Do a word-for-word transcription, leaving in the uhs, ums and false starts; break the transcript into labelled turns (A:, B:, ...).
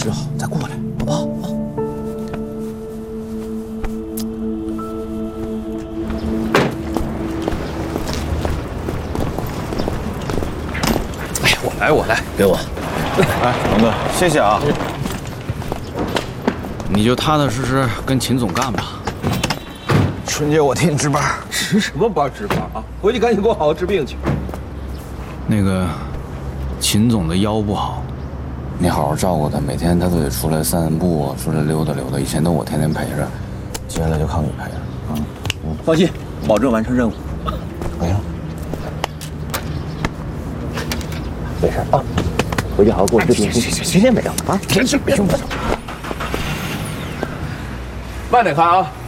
A: 治好再过来，好不好？啊！哎呀，我来，我来，给我。
B: 哎，龙哥，谢谢啊。
C: 你就踏踏实实跟秦总干吧。
A: 春节我替你值班。
D: 值什么班？值班啊！回去赶紧给我好好治病去。
C: 那个，秦总的腰不好，
B: 你好好照顾他，每天他都得出来散散步，出来溜达溜达。以前都我天天陪着，接下来就靠你陪了啊。
D: 嗯，放心，保证完成任务。
B: 不行，
D: 没事啊，回去好好给我治病。今天没有啊，没事，别用不着。慢点看啊。